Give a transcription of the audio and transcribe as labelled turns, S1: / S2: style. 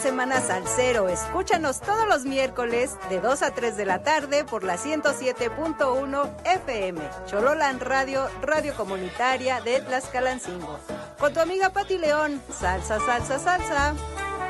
S1: semana salsero. Escúchanos todos los miércoles de 2 a 3 de la tarde por la 107.1 FM. Chololán Radio, radio comunitaria de Tlaxcalancingo. Con tu amiga Pati León. Salsa, salsa, salsa.